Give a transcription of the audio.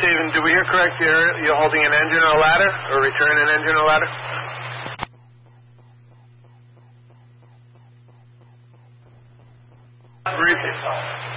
Stephen, did we hear correct? You're holding an engine or a ladder, or returning an engine or a ladder? Repeat.